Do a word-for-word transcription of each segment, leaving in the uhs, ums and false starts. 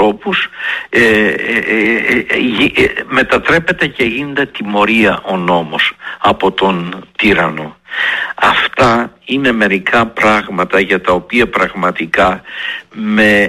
ανθρώπους, ε, ε, ε, ε, ε, μετατρέπεται και γίνεται τιμωρία ο νόμος από τον τύραννο. Αυτά είναι μερικά πράγματα για τα οποία πραγματικά με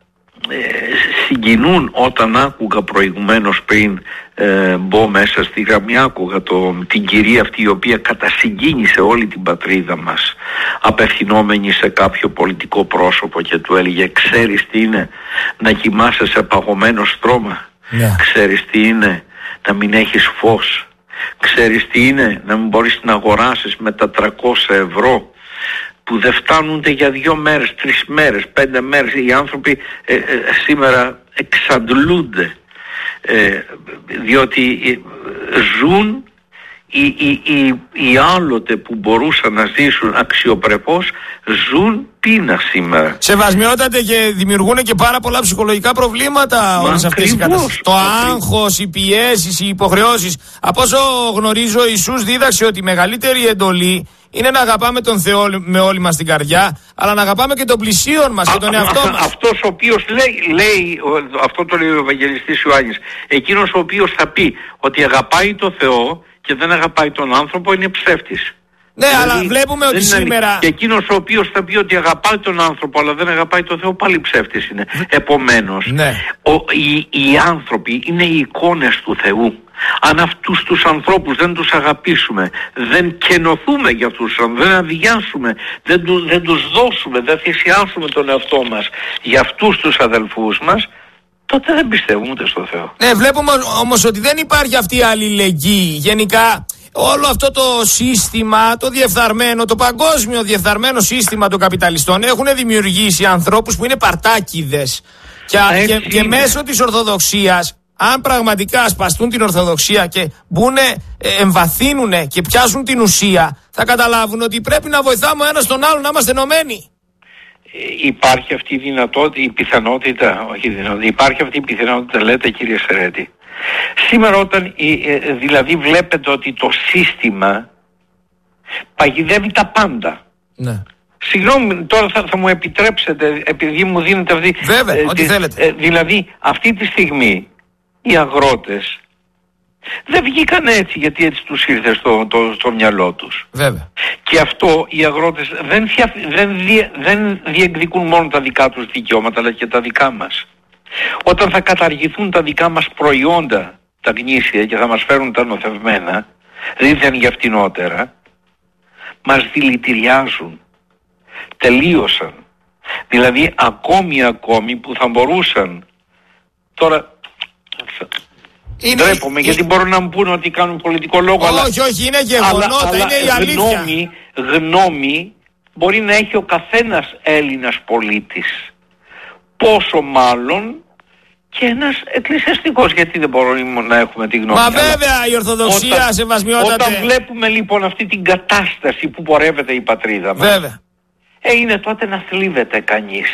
ε, συγκινούν. Όταν άκουγα προηγουμένως, πριν ε, μπω μέσα στη γραμμή, άκουγα το, την κυρία αυτή η οποία κατασυγκίνησε όλη την πατρίδα μας, απευθυνόμενη σε κάποιο πολιτικό πρόσωπο, και του έλεγε: ξέρεις τι είναι να κοιμάσαι σε παγωμένο στρώμα? Yeah. Ξέρεις τι είναι να μην έχεις φως? Ξέρεις τι είναι να μην μπορείς να αγοράσεις με τα τριακόσια ευρώ που δεν φτάνονται για δύο μέρες, τρεις μέρες, πέντε μέρες? Οι άνθρωποι ε, ε, σήμερα εξαντλούνται ε, διότι ε, ζουν οι, οι, οι, οι άλλοτε που μπορούσαν να ζήσουν αξιοπρεπώς, ζουν πείνα σήμερα. Σεβασμιότατε, και δημιουργούν και πάρα πολλά ψυχολογικά προβλήματα όλες αυτές οι καταστάσεις. Το άγχος, οι πιέσεις, οι υποχρεώσεις. Από όσο γνωρίζω, ο Ιησούς δίδαξε ότι η μεγαλύτερη εντολή είναι να αγαπάμε τον Θεό με όλη μας την καρδιά, αλλά να αγαπάμε και τον πλησίον μας και τον εαυτό μας. Αυτός ο οποίος λέει, λέει, αυτό το λέει ο Ευαγγελιστής Ιωάννης, εκείνος ο οποίος θα πει ότι αγαπάει τον Θεό και δεν αγαπάει τον άνθρωπο, είναι ψεύτης. Ναι, δηλαδή, αλλά βλέπουμε ότι σήμερα... Και εκείνος ο οποίος θα πει ότι αγαπάει τον άνθρωπο αλλά δεν αγαπάει τον Θεό, πάλι ψεύτης είναι. Επομένως, ναι. ο, οι, οι άνθρωποι είναι οι εικόνες του Θεού. Αν αυτούς τους ανθρώπους δεν τους αγαπήσουμε, δεν κενωθούμε για αυτούς, δεν αδειάσουμε, δεν, του, δεν τους δώσουμε, δεν θυσιάσουμε τον εαυτό μας για αυτούς τους αδελφούς μας, τότε δεν πιστεύουμε ούτε στο Θεό. Ναι, βλέπουμε όμως ότι δεν υπάρχει αυτή η αλληλεγγύη. Γενικά όλο αυτό το σύστημα, το διεφθαρμένο, το παγκόσμιο διεφθαρμένο σύστημα των καπιταλιστών, έχουν δημιουργήσει ανθρώπους που είναι παρτάκιδες. Και, και, και μέσω της Ορθοδοξίας, αν πραγματικά ασπαστούν την Ορθοδοξία και μπουνε, εμβαθύνουνε και πιάσουν την ουσία, θα καταλάβουν ότι πρέπει να βοηθάμε ο ένας τον άλλον, να είμαστε ενωμένοι. Υπάρχει αυτή η δυνατότητα, η πιθανότητα, όχι η δυνατότητα, υπάρχει αυτή η πιθανότητα, λέτε κύριε Σερέτη. Σήμερα όταν δηλαδή βλέπετε ότι το σύστημα παγιδεύει τα πάντα. Ναι. Συγγνώμη, τώρα θα, θα μου επιτρέψετε, επειδή μου δίνετε αυτή... Βέβαια, ε, ό,τι θέλετε. Ε, δηλαδή αυτή τη στιγμή οι αγρότες δεν βγήκαν έτσι γιατί έτσι τους ήρθε στο, το, στο μυαλό τους. Βέβαια. Και αυτό οι αγρότες δεν, δεν, δι, δεν διεκδικούν μόνο τα δικά τους δικαιώματα, αλλά και τα δικά μας. Όταν θα καταργηθούν τα δικά μας προϊόντα, τα γνήσια, και θα μας φέρουν τα νοθευμένα, δίθεν για φτηνότερα, μας δηλητηριάζουν. Τελείωσαν. Δηλαδή ακόμη ακόμη που θα μπορούσαν τώρα... Είναι... Ντρέπομαι, γιατί μπορούν να μου πούνε ότι κάνουν πολιτικό λόγο. Όχι, αλλά... όχι, είναι γεγονότα, αλλά, είναι η αλήθεια. Γνώμη, γνώμη μπορεί να έχει ο καθένας Έλληνας πολίτης. Πόσο μάλλον και ένας εκκλησιαστικός, γιατί δεν μπορούμε να έχουμε τη γνώμη. Μα βέβαια η Ορθοδοξία σεβασμιότατε. Όταν βλέπουμε λοιπόν αυτή την κατάσταση που πορεύεται η πατρίδα μας, βέβαια. Ε, είναι τότε να θλίβεται κανείς.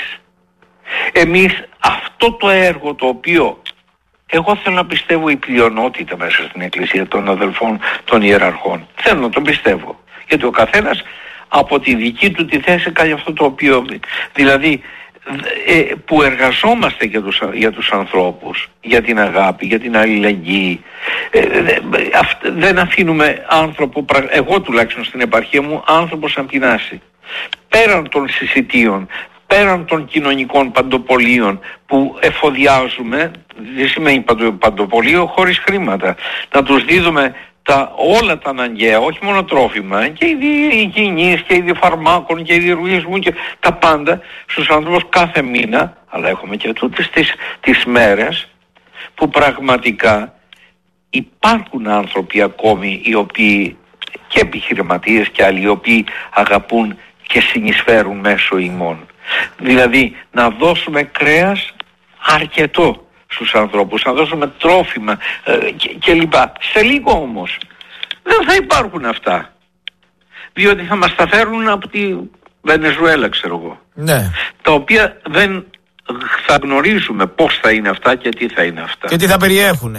Εμείς αυτό το έργο το οποίο... Εγώ θέλω να πιστεύω η πλειονότητα μέσα στην Εκκλησία των αδελφών των ιεραρχών. Θέλω να το πιστεύω. Γιατί ο καθένας από τη δική του τη θέση κάνει αυτό το οποίο... Δηλαδή ε, που εργαζόμαστε για τους, για τους ανθρώπους, για την αγάπη, για την αλληλεγγύη. Ε, ε, αυ, δεν αφήνουμε άνθρωπο, εγώ τουλάχιστον στην επαρχία μου, άνθρωπο σαν πεινάσει. Πέραν των συσιτίων, πέραν των κοινωνικών παντοπολίων που εφοδιάζουμε, δεν σημαίνει παντοπολίο χωρίς χρήματα, να τους δίδουμε τα, όλα τα αναγκαία, όχι μόνο τρόφιμα, και είδη υγιεινής και είδη φαρμάκων και είδη ρουγισμού και τα πάντα στους ανθρώπους κάθε μήνα, αλλά έχουμε και τούτες τις, τις μέρες που πραγματικά υπάρχουν άνθρωποι ακόμη οι οποίοι, και επιχειρηματίες και άλλοι, οι οποίοι αγαπούν και συνεισφέρουν μέσω ημών. Δηλαδή να δώσουμε κρέας αρκετό στους ανθρώπους, να δώσουμε τρόφιμα ε, και, και λοιπά. Σε λίγο όμως δεν θα υπάρχουν αυτά, διότι θα μας τα φέρουν από τη Βενεζουέλα, ξέρω εγώ, ναι. Τα οποία δεν θα γνωρίζουμε πώς θα είναι αυτά και τι θα είναι αυτά και τι θα περιέχουνε.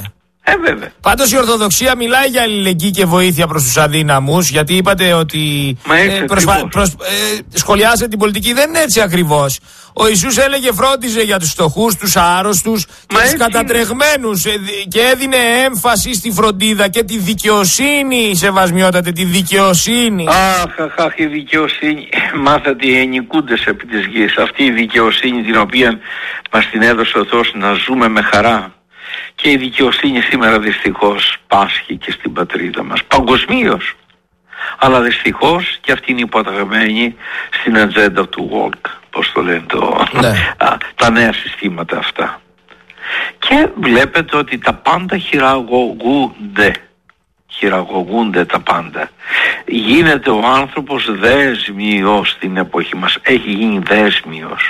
Ε, βέβαια. Πάντως η Ορθοδοξία μιλάει για αλληλεγγύη και βοήθεια προς τους αδύναμους, γιατί είπατε ότι ε, προσπα... προσ... ε, σχολιάζετε την πολιτική. Δεν είναι έτσι ακριβώς. Ο Ιησούς έλεγε φρόντιζε για τους φτωχούς, τους άρρωστους και τους κατατρεγμένους και έδινε έμφαση στη φροντίδα και τη δικαιοσύνη, σεβασμιότατε, τη δικαιοσύνη. Αχ, αχ, αχ, η δικαιοσύνη. Μάθατε οι ενοικούντες επί της γης. Αυτή η δικαιοσύνη την οποία μας την έδωσε ο Θεός να ζούμε με χαρά. Και η δικαιοσύνη σήμερα δυστυχώς πάσχει και στην πατρίδα μας, παγκοσμίως. Αλλά δυστυχώς και αυτή είναι υποταγμένη στην ατζέντα του Walk, πώς το λένε, το, ναι. α, τα νέα συστήματα αυτά. Και βλέπετε ότι τα πάντα χειραγωγούνται. Χειραγωγούνται τα πάντα. Γίνεται ο άνθρωπος δέσμιος στην εποχή μας. Έχει γίνει δέσμιος.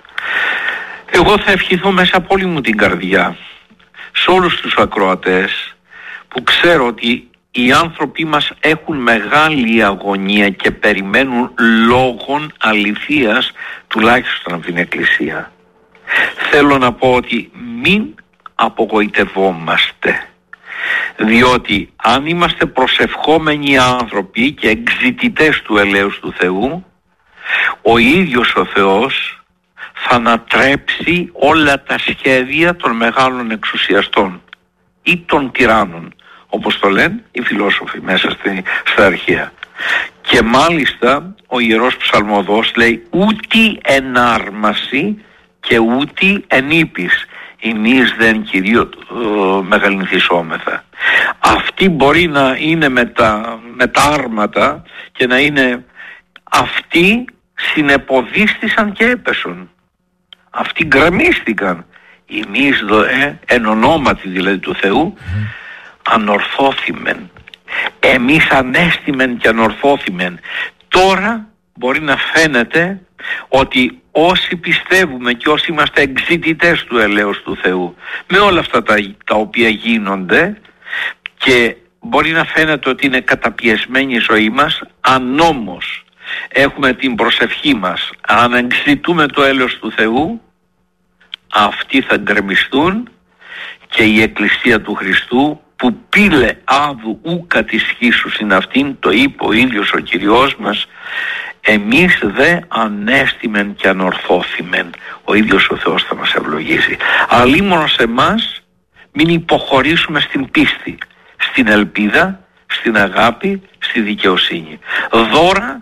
Εγώ θα ευχηθώ μέσα από όλη μου την καρδιά σε όλους τους ακροατές που ξέρω ότι οι άνθρωποι μας έχουν μεγάλη αγωνία και περιμένουν λόγων αληθείας τουλάχιστον από την Εκκλησία. Θέλω να πω ότι μην απογοητευόμαστε, διότι αν είμαστε προσευχόμενοι άνθρωποι και εξητητές του ελέους του Θεού, ο ίδιος ο Θεός θα ανατρέψει όλα τα σχέδια των μεγάλων εξουσιαστών ή των τυράννων, όπως το λένε οι φιλόσοφοι μέσα στη, στα αρχαία. Και μάλιστα ο Ιερός Ψαλμοδός λέει ούτι ενάρμαση και ούτι ενήπης ημείς δεν Κυρίω ε, μεγαλυνθισόμεθα. Αυτοί μπορεί να είναι με τα, με τα άρματα και να είναι αυτοί συνεποδίστησαν και έπεσον. Αυτοί γκρεμίστηκαν. Εμείς ε, εν ονόματι δηλαδή του Θεού mm. ανορθώθημεν. Εμείς ανέστημεν και ανορθώθημεν. Τώρα μπορεί να φαίνεται ότι όσοι πιστεύουμε και όσοι είμαστε εξητητές του ελέους του Θεού με όλα αυτά τα, τα οποία γίνονται, και μπορεί να φαίνεται ότι είναι καταπιεσμένη η ζωή μας, αν όμως έχουμε την προσευχή μας, αν εξητούμε το έλεος του Θεού, αυτοί θα γκρεμιστούν και η Εκκλησία του Χριστού που πήλε άδου ου κατησχίσου συν αυτήν, το είπε ο ίδιος ο Κυριός μας, εμείς δε ανέστημεν και ανορθώθημεν. Ο ίδιος ο Θεός θα μας ευλογήσει. Αλλήμον σε εμάς μην υποχωρήσουμε στην πίστη, στην ελπίδα, στην αγάπη, στη δικαιοσύνη. Δώρα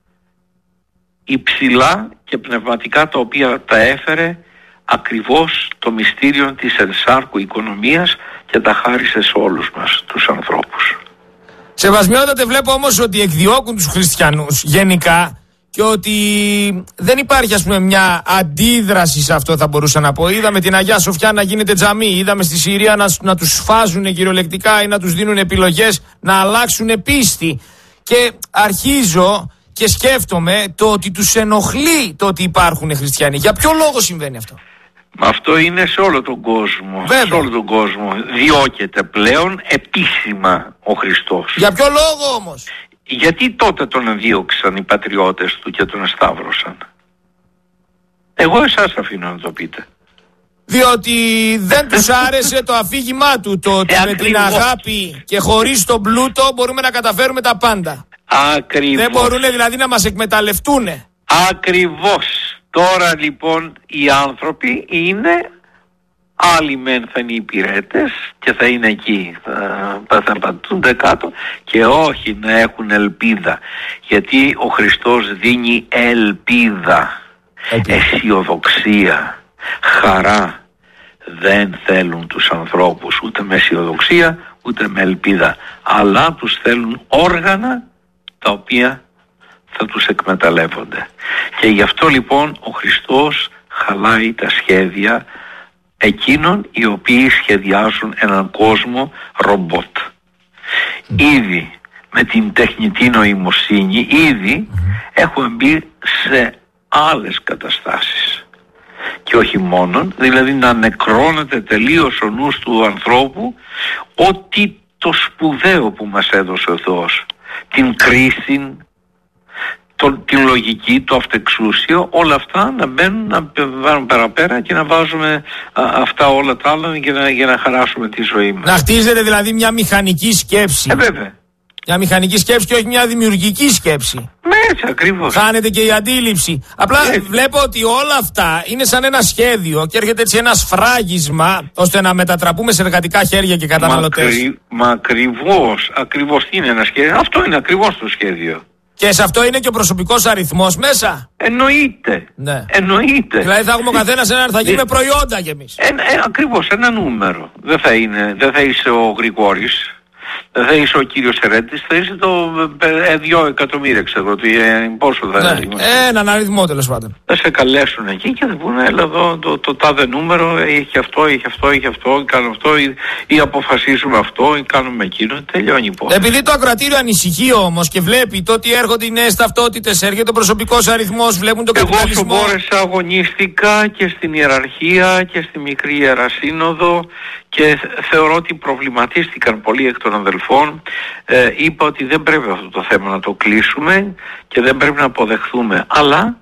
υψηλά και πνευματικά τα οποία τα έφερε ακριβώς το μυστήριο της ενσάρκου οικονομίας και τα χάρισε σε όλους μας τους ανθρώπους. Σεβασμιότατε, βλέπω όμως ότι εκδιώκουν τους χριστιανούς γενικά και ότι δεν υπάρχει, ας πούμε, μια αντίδραση σε αυτό, θα μπορούσα να πω. Είδαμε την Αγιά Σοφιά να γίνεται τζαμί, είδαμε στη Συρία να, να τους σφάζουν κυριολεκτικά ή να τους δίνουν επιλογές να αλλάξουν πίστη. Και αρχίζω και σκέφτομαι το ότι τους ενοχλεί το ότι υπάρχουν χριστιανοί. Για ποιο λόγο συμβαίνει αυτό? Αυτό είναι σε όλο τον κόσμο. Βέβαια. Σε όλο τον κόσμο διώκεται πλέον επίσημα ο Χριστός. Για ποιο λόγο όμως? Γιατί τότε τον δίωξαν οι πατριώτες του και τον εσταύρωσαν? Εγώ εσάς αφήνω να το πείτε. Διότι δεν τους άρεσε το αφήγημά του, το ότι ε, με την αγάπη και χωρίς τον πλούτο μπορούμε να καταφέρουμε τα πάντα. Ακριβώς. Δεν μπορούν δηλαδή να μας εκμεταλλευτούνε. Ακριβώς. Τώρα λοιπόν οι άνθρωποι είναι, άλλοι μεν θα είναι υπηρέτες και θα είναι εκεί, θα, θα πατούνται κάτω, και όχι να έχουν ελπίδα. Γιατί ο Χριστός δίνει ελπίδα, αισιοδοξία, χαρά. Δεν θέλουν τους ανθρώπους ούτε με αισιοδοξία ούτε με ελπίδα, αλλά τους θέλουν όργανα τα οποία θα τους εκμεταλλεύονται. Και γι' αυτό λοιπόν ο Χριστός χαλάει τα σχέδια εκείνων οι οποίοι σχεδιάζουν έναν κόσμο ρομπότ. Mm. Ήδη με την τεχνητή νοημοσύνη ήδη mm. έχουμε μπει σε άλλες καταστάσεις. Και όχι μόνον, δηλαδή να νεκρώνεται τελείως ο νους του ανθρώπου ότι το σπουδαίο που μας έδωσε ο Θεός, την κρίση, το, την λογική, το αυτεξούσιο, όλα αυτά να μπαίνουν, να βάλουν παραπέρα και να βάζουμε α, αυτά όλα τα άλλα για να, για να χαράσουμε τη ζωή μας. Να χτίζεται δηλαδή μια μηχανική σκέψη. Ε, βέβαια. Μια μηχανική σκέψη και όχι μια δημιουργική σκέψη. Έτσι ακριβώς. Χάνεται και η αντίληψη. Απλά έτσι. Βλέπω ότι όλα αυτά είναι σαν ένα σχέδιο και έρχεται έτσι ένα σφράγισμα ώστε να μετατραπούμε σε εργατικά χέρια και καταναλωτές. Μακρι, μα ακριβώς, ακριβώς είναι ένα σχέδιο. Αυτό είναι ακριβώς το σχέδιο. Και σε αυτό είναι και ο προσωπικός αριθμός μέσα. Εννοείται. Ναι. Εννοείται. Δηλαδή θα έχουμε ο καθένας ένα, θα γίνουμε προϊόντα κι εμείς. Ε, ε, ακριβώς, ένα νούμερο. Δεν θα, είναι, δεν θα είσαι ο Γρηγόρης. Δεν θα είσαι ο κύριος Ερέτης, θα είσαι το ε, δύο εκατομμύρια, ξέρω τι, ε, πόσο θα ναι, είναι. Έναν αριθμό τέλος πάντων. Θα σε καλέσουν εκεί και θα πούνε, έλα εδώ το, το, το τάδε νούμερο, έχει αυτό, έχει αυτό, έχει αυτό, κάνω αυτό, ή, ή αποφασίζουμε αυτό, ή κάνουμε εκείνο, τελειώνει η υπόθεση. Επειδή το ακροατήριο ανησυχεί όμως και βλέπει το ότι έρχονται οι νέες ταυτότητες, έρχεται ο προσωπικός αριθμός, βλέπουν τον καπιταλισμό. Εγώ όσο μπόρεσα αγωνίστηκα και στην ιεραρχία και στη μικρή ιερασύνοδο και θεωρώ ότι προβληματίστηκαν πολλοί εκ των αδελφών. Ε, είπα ότι δεν πρέπει αυτό το θέμα να το κλείσουμε και δεν πρέπει να αποδεχθούμε. Αλλά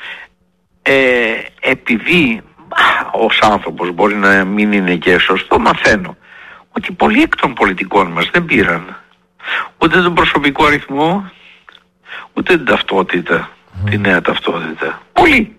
ε, επειδή ως άνθρωπος μπορεί να μην είναι και σωστό, μαθαίνω ότι πολλοί εκ των πολιτικών μας δεν πήραν ούτε τον προσωπικό αριθμό, ούτε την ταυτότητα, mm. τη νέα ταυτότητα. Πολλοί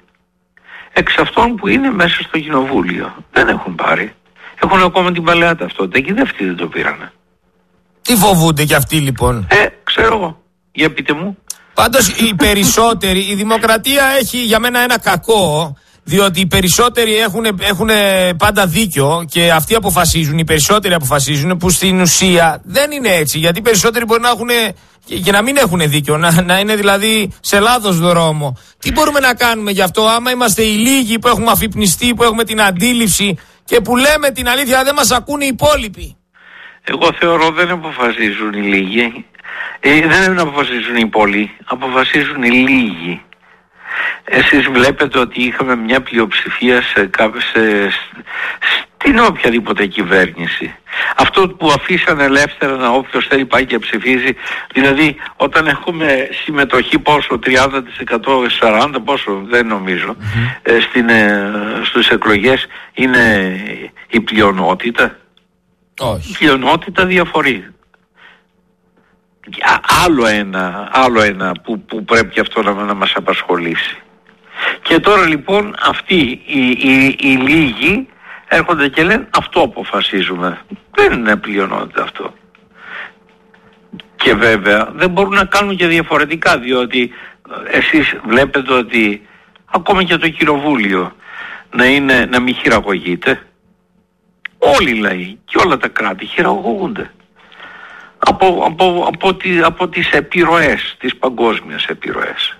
εξ αυτών που είναι μέσα στο κοινοβούλιο δεν έχουν πάρει. Έχουν ακόμα την παλαιά ταυτότητα και αυτοί δεν το πήρανε. Τι φοβούνται κι αυτοί λοιπόν? Ε, ξέρω εγώ. Για πείτε μου. Πάντως οι περισσότεροι, η δημοκρατία έχει για μένα ένα κακό, διότι οι περισσότεροι έχουν, έχουν πάντα δίκιο και αυτοί αποφασίζουν, οι περισσότεροι αποφασίζουν, που στην ουσία δεν είναι έτσι. Γιατί οι περισσότεροι μπορεί να έχουν και, και να μην έχουν δίκιο, να, να είναι δηλαδή σε λάθος δρόμο. Τι μπορούμε να κάνουμε γι' αυτό, άμα είμαστε οι λίγοι που έχουμε αφυπνιστεί, που έχουμε την αντίληψη και που λέμε την αλήθεια, δεν μας ακούνε οι υπόλοιποι? Εγώ θεωρώ δεν αποφασίζουν οι λίγοι. Ε, δεν αποφασίζουν οι πολλοί, αποφασίζουν οι λίγοι. Εσείς βλέπετε ότι είχαμε μια πλειοψηφία σε, σε, στην οποιαδήποτε κυβέρνηση. Αυτό που αφήσανε ελεύθερα να όποιος θέλει πάει και ψηφίζει, δηλαδή όταν έχουμε συμμετοχή πόσο, τριάντα τοις εκατό, σαράντα τοις εκατό, πόσο, δεν νομίζω, mm-hmm. ε, στην, ε, στους εκλογές είναι η πλειονότητα. Όχι. Η πλειονότητα διαφορεί. Άλλο ένα, άλλο ένα που, που πρέπει αυτό να, να μας απασχολήσει. Και τώρα λοιπόν αυτοί οι, οι, οι λίγοι έρχονται και λένε αυτό αποφασίζουμε. Δεν είναι πλειονότητα αυτό. Και βέβαια δεν μπορούν να κάνουν και διαφορετικά, διότι εσείς βλέπετε ότι ακόμα και το κοινοβούλιο να, είναι, να μην χειραγωγείται. Όλοι οι λαοί και όλα τα κράτη χειραγωγούνται από, από, από, τι, από τις επιρροές, τις παγκόσμιες επιρροές.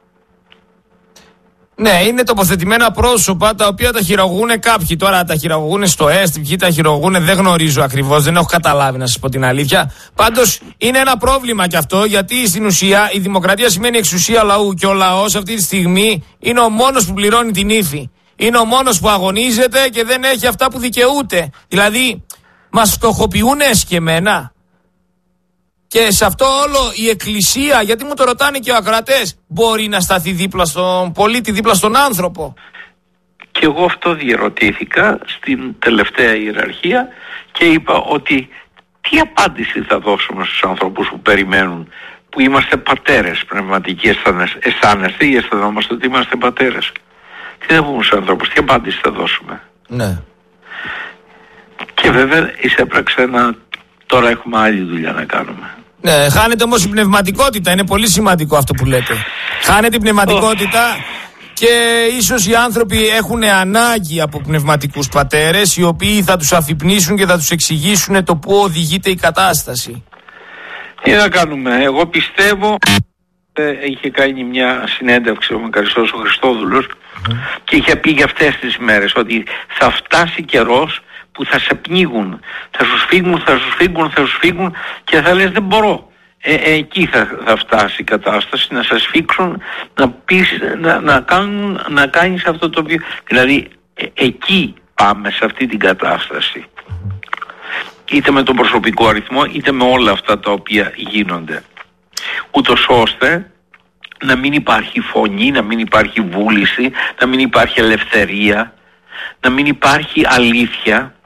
Ναι, είναι τοποθετημένα πρόσωπα τα οποία τα χειραγωγούν κάποιοι. Τώρα τα χειραγωγούν στο ΕΣΤ, ποιοι τα χειραγωγούν δεν γνωρίζω ακριβώς, δεν έχω καταλάβει να σας πω την αλήθεια. Πάντως είναι ένα πρόβλημα κι αυτό, γιατί στην ουσία η δημοκρατία σημαίνει εξουσία λαού και ο λαός αυτή τη στιγμή είναι ο μόνος που πληρώνει την ύφη. Είναι ο μόνος που αγωνίζεται και δεν έχει αυτά που δικαιούται. Δηλαδή μας φτωχοποιούν εσκεμμένα. Και σε αυτό όλο η Εκκλησία, γιατί μου το ρωτάνε και οι ακροατές, μπορεί να σταθεί δίπλα στον πολίτη, δίπλα στον άνθρωπο? Και εγώ αυτό διερωτήθηκα στην τελευταία ιεραρχία και είπα ότι τι απάντηση θα δώσουμε στους ανθρώπους που περιμένουν, που είμαστε πατέρες πνευματικοί, αισθάνεστε ή αισθανόμαστε ότι είμαστε πατέρες? Τι θα πούμε στους ανθρώπους, τι απάντηση θα δώσουμε? Ναι. Και βέβαια εισέπραξε να... Τώρα έχουμε άλλη δουλειά να κάνουμε. Ναι, χάνεται όμως η πνευματικότητα, είναι πολύ σημαντικό αυτό που λέτε. Χάνεται η πνευματικότητα και ίσως οι άνθρωποι έχουν ανάγκη από πνευματικούς πατέρες, οι οποίοι θα τους αφυπνίσουν και θα τους εξηγήσουν το πού οδηγείται η κατάσταση. Τι να κάνουμε, εγώ πιστεύω... Ε, είχε κάνει μια συνέντευξη ο Μακαριστός ο Χριστόδουλος mm. και είχε πει για αυτές τις μέρες ότι θα φτάσει καιρός που θα σε πνίγουν, θα σου φύγουν, θα σου φύγουν, θα σου φύγουν και θα λες δεν μπορώ. Ε, ε, εκεί θα, θα φτάσει η κατάσταση, να σας φύξουν, να, πεις, να, να, κάνουν, να κάνεις αυτό το οποίο... Δηλαδή ε, εκεί πάμε, σε αυτή την κατάσταση. Είτε με τον προσωπικό αριθμό, είτε με όλα αυτά τα οποία γίνονται. Ούτως ώστε να μην υπάρχει φωνή, να μην υπάρχει βούληση, να μην υπάρχει ελευθερία, να μην υπάρχει αλήθεια,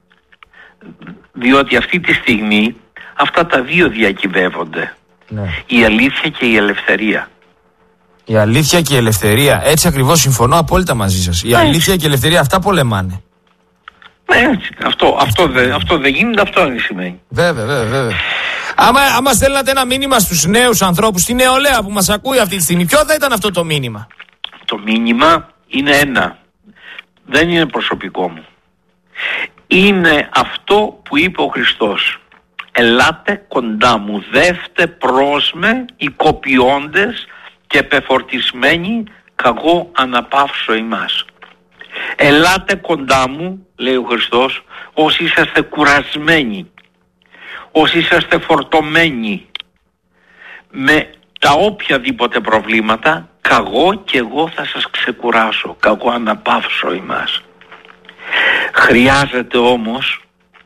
διότι αυτή τη στιγμή αυτά τα δύο διακυβεύονται. Ναι. Η αλήθεια και η ελευθερία. Η αλήθεια και η ελευθερία. Έτσι ακριβώς, συμφωνώ απόλυτα μαζί σας. Η ναι. αλήθεια και η ελευθερία, αυτά πολεμάνε. Ναι, έτσι. Αυτό, αυτό, δε, αυτό δεν γίνεται, αυτό δεν σημαίνει. Βέβαια, βέβαια, βέβαια. Άμα, άμα στέλνατε ένα μήνυμα στους νέους ανθρώπους, στη νεολαία που μας ακούει αυτή τη στιγμή, ποιο θα ήταν αυτό το μήνυμα? Το μήνυμα είναι ένα. Δεν είναι προσωπικό μου. Είναι αυτό που είπε ο Χριστός. Ελάτε κοντά μου, δεύτε προς με οι κοπιώντες και πεφορτισμένοι, καγώ αναπαύσω ημάς. Ελάτε κοντά μου, λέει ο Χριστός, όσοι είσαστε κουρασμένοι, όσοι είσαστε φορτωμένοι με τα οποιαδήποτε προβλήματα, καγώ και εγώ θα σας ξεκουράσω, καγώ αναπαύσω ημάς. Χρειάζεται όμως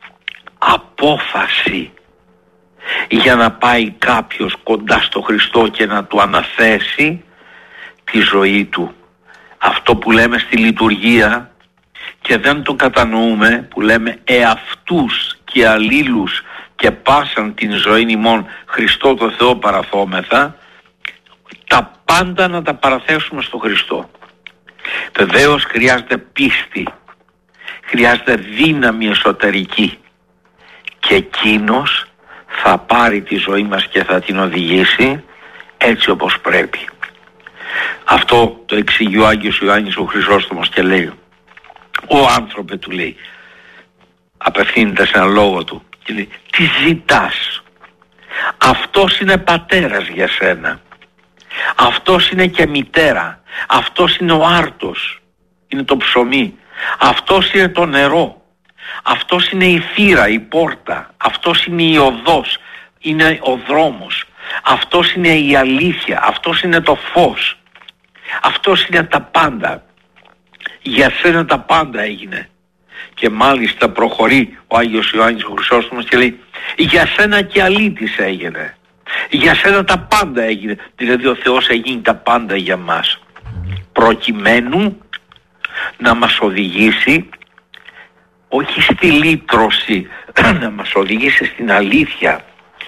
απόφαση για να πάει κάποιος κοντά στο Χριστό και να του αναθέσει τη ζωή του. Αυτό που λέμε στη λειτουργία και δεν το κατανοούμε, που λέμε εαυτούς και αλλήλους και πάσαν την ζωή ημών Χριστό το Θεό παραθόμεθα, τα πάντα να τα παραθέσουμε στο Χριστό. Βεβαίως χρειάζεται πίστη, χρειάζεται δύναμη εσωτερική και εκείνος θα πάρει τη ζωή μας και θα την οδηγήσει έτσι όπως πρέπει. Αυτό το εξηγεί ο Άγιος Ιωάννης ο Χρυσόστομος και λέει, ο άνθρωπε, του λέει, απευθύνεται σε έναν λόγο του και λέει, τι ζητάς? Αυτός είναι πατέρας για σένα, αυτός είναι και μητέρα, αυτός είναι ο άρτος, είναι το ψωμί, αυτός είναι το νερό, αυτός είναι η θύρα, η πόρτα, αυτός είναι η οδός, είναι ο δρόμος, αυτός είναι η αλήθεια, αυτός είναι το φως, αυτός είναι τα πάντα. Για σένα τα πάντα έγινε. Και μάλιστα προχωρεί ο Άγιος Ιωάννης ο Χρυσόστομος και λέει, για σένα και αλήτης έγινε, για σένα τα πάντα έγινε. Δηλαδή ο Θεός έγινε τα πάντα για μας, προκειμένου να μας οδηγήσει όχι στη λύτρωση, να μας οδηγήσει στην αλήθεια.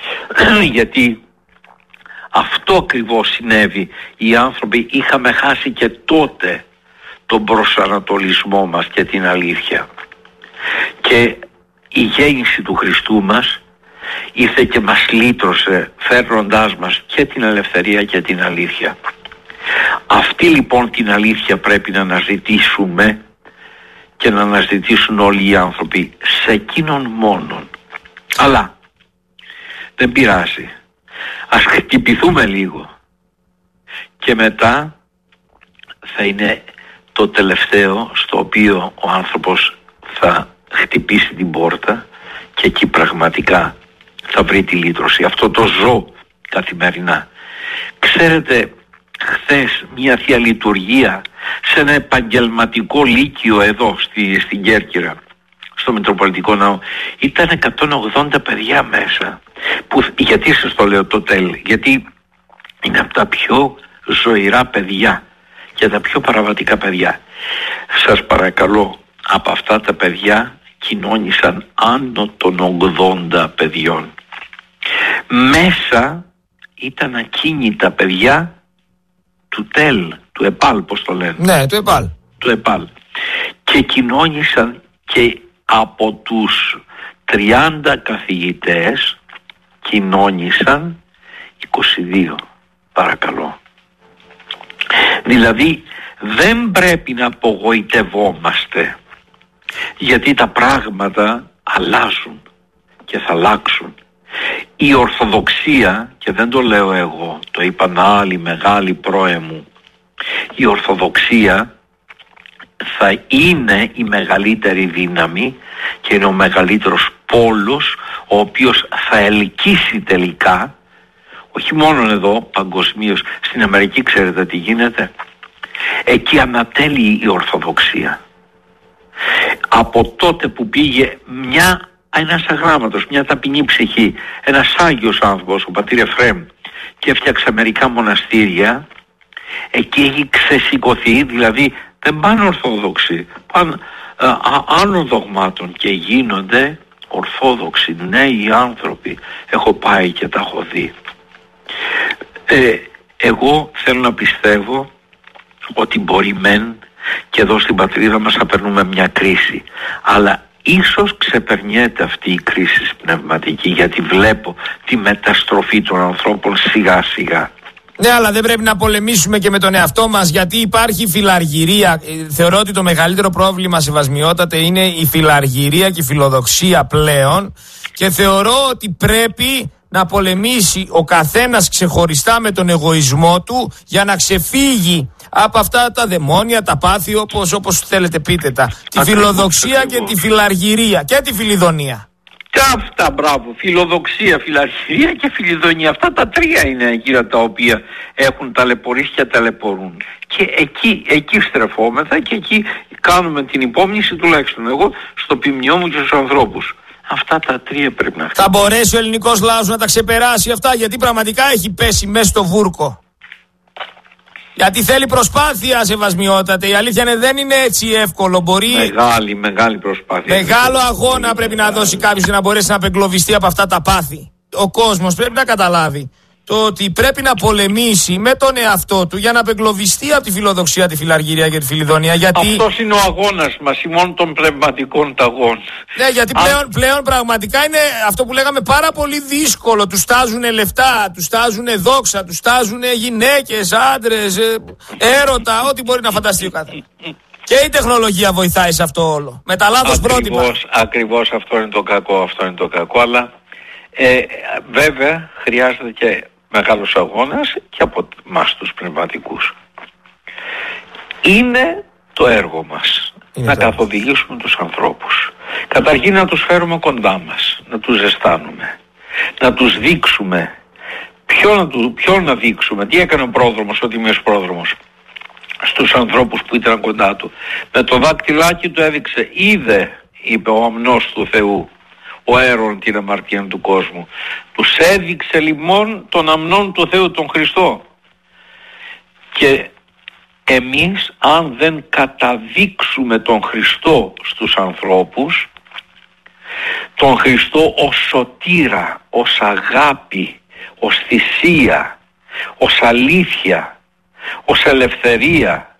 Γιατί αυτό ακριβώς συνέβη. Οι άνθρωποι είχαμε χάσει και τότε τον προσανατολισμό μας και την αλήθεια. Και η γέννηση του Χριστού μας ήρθε και μας λύτρωσε, φέρνοντάς μας και την ελευθερία και την αλήθεια. Αυτή λοιπόν την αλήθεια πρέπει να αναζητήσουμε και να αναζητήσουν όλοι οι άνθρωποι σε εκείνον μόνον. Αλλά δεν πειράζει. Ας χτυπηθούμε λίγο και μετά θα είναι το τελευταίο στο οποίο ο άνθρωπος θα χτυπήσει την πόρτα και εκεί πραγματικά θα βρει τη λύτρωση. Αυτό το ζω καθημερινά. Ξέρετε, χθες μια θεία λειτουργία σε ένα επαγγελματικό λύκειο εδώ στη, στην Κέρκυρα, στο Μητροπολιτικό Ναό, ήταν εκατόν ογδόντα παιδιά μέσα. Που, γιατί σας το λέω το τέλ? Γιατί είναι από τα πιο ζωηρά παιδιά και τα πιο παραβατικά παιδιά. Σας παρακαλώ, από αυτά τα παιδιά κοινώνησαν άνω των ογδόντα παιδιών. Μέσα ήταν ακίνητα παιδιά του ΤΕΛ, του ΕΠΑΛ, πώς το λένε. Ναι, του ΕΠΑΛ. Του ΕΠΑΛ. Και κοινώνησαν και από τους τριάντα καθηγητές κοινώνησαν είκοσι δύο, παρακαλώ. Δηλαδή δεν πρέπει να απογοητευόμαστε, γιατί τα πράγματα αλλάζουν και θα αλλάξουν. Η Ορθοδοξία, και δεν το λέω εγώ, το είπαν άλλοι μεγάλοι πρόεμου, η Ορθοδοξία θα είναι η μεγαλύτερη δύναμη και είναι ο μεγαλύτερος πόλος, ο οποίος θα ελκύσει τελικά, όχι μόνο εδώ, παγκοσμίως. Στην Αμερική ξέρετε τι γίνεται? Εκεί ανατέλει η Ορθοδοξία. Από τότε που πήγε μια, ένας αγράμματος, μια ταπεινή ψυχή, ένας άγιος άνθρωπος, ο πατήρ Εφραίμ, και έφτιαξε μερικά μοναστήρια. Εκεί έχει ξεσηκωθεί, δηλαδή δεν πάνε Ορθόδοξοι, πάνε α, α, άλλων δογμάτων και γίνονται Ορθόδοξοι, νέοι άνθρωποι. Έχω πάει και τα έχω δει. Ε, εγώ θέλω να πιστεύω ότι μπορεί μεν και εδώ στην πατρίδα μας να περνούμε μια κρίση, αλλά ίσως ξεπερνιέται αυτή η κρίση πνευματική, γιατί βλέπω τη μεταστροφή των ανθρώπων σιγά σιγά. Ναι, αλλά δεν πρέπει να πολεμήσουμε και με τον εαυτό μας, γιατί υπάρχει φιλαργυρία. Θεωρώ ότι το μεγαλύτερο πρόβλημα, σεβασμιότατε, είναι η φιλαργυρία και η φιλοδοξία πλέον, και θεωρώ ότι πρέπει να πολεμήσει ο καθένας ξεχωριστά με τον εγωισμό του για να ξεφύγει από αυτά τα δαιμόνια, τα πάθη, όπως, όπως θέλετε πείτε τα. Τη φιλοδοξία και τη φιλαργυρία και τη φιλιδονία. Και αυτά, μπράβο, φιλοδοξία, φιλαργυρία και φιλιδονία. Αυτά τα τρία είναι εκείνα τα οποία έχουν ταλαιπωρήσει και ταλαιπωρούν. Και εκεί, εκεί στρεφόμεθα και εκεί κάνουμε την υπόμνηση, τουλάχιστον εγώ, στο ποιμνιό μου και στους ανθρώπους. Αυτά τα τρία πρέπει να χτυπήσει. Θα μπορέσει ο ελληνικός λαός να τα ξεπεράσει αυτά, γιατί πραγματικά έχει πέσει μέσα στο βούρκο? Γιατί θέλει προσπάθεια, σεβασμιότατε. Η αλήθεια είναι δεν είναι έτσι εύκολο. Μπορεί... Μεγάλη, μεγάλη προσπάθεια. Μεγάλο αγώνα πρέπει μεγάλη. να δώσει κάποιος για να μπορέσει να απεγκλωβιστεί από αυτά τα πάθη. Ο κόσμος πρέπει να καταλάβει το ότι πρέπει να πολεμήσει με τον εαυτό του για να απεγκλωβιστεί από τη φιλοδοξία, τη φιλαργυρία και τη φιλιδονία. Γιατί... αυτός είναι ο αγώνας μας, ημών των πνευματικών ταγών. Ναι, γιατί πλέον, πλέον πραγματικά είναι αυτό που λέγαμε πάρα πολύ δύσκολο. Τους τάζουν λεφτά, τους τάζουν δόξα, τους τάζουν γυναίκες, άντρες, έρωτα, ό,τι μπορεί να φανταστεί ο καθένας. Και η τεχνολογία βοηθάει σε αυτό όλο. Με τα λάθος πρότυπα. Ακριβώς αυτό είναι το κακό, αυτό είναι το κακό, αλλά ε, βέβαια χρειάζεται και μεγάλος αγώνας και από εμάς τους πνευματικούς. Είναι το έργο μας είναι να το... καθοδηγήσουμε τους ανθρώπους. Καταρχήν να τους φέρουμε κοντά μας, να τους ζεστάνουμε, να τους δείξουμε. Ποιο να, του, ποιο να δείξουμε, τι έκανε ο πρόδρομος, ο τιμίος πρόδρομος στους ανθρώπους που ήταν κοντά του. Με το δάκτυλάκι του έδειξε, είδε, είπε ο αμνός του Θεού, ο αέρον την αμαρτία του κόσμου. Τους έδειξε λοιπόν τον αμνόν του Θεού, τον Χριστό. Και εμείς αν δεν καταδείξουμε τον Χριστό στους ανθρώπους, τον Χριστό ως σωτήρα, ως αγάπη, ως θυσία, ως αλήθεια, ως ελευθερία,